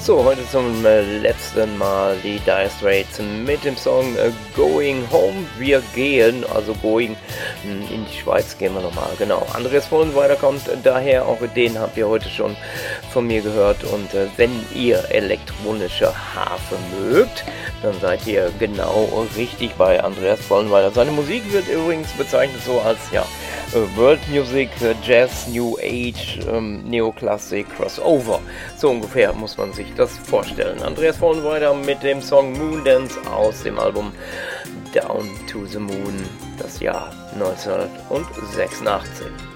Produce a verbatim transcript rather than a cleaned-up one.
So, heute zum äh, letzten Mal die Dire Straits mit dem Song äh, Going Home. Wir gehen, also going mh, in die Schweiz gehen wir nochmal, genau. Andreas Vollenweider kommt äh, daher, auch den habt ihr heute schon von mir gehört. Und äh, wenn ihr elektronische Harfe mögt, dann seid ihr genau richtig bei Andreas Vollenweider. Seine Musik wird übrigens bezeichnet so als, ja, World Music, Jazz, New Age, ähm, Neoklassik, Crossover. So ungefähr muss man sich das vorstellen. Andreas Vollenweider mit dem Song Moondance aus dem Album Down to the Moon, das Jahr neunzehnhundertsechsundachtzig.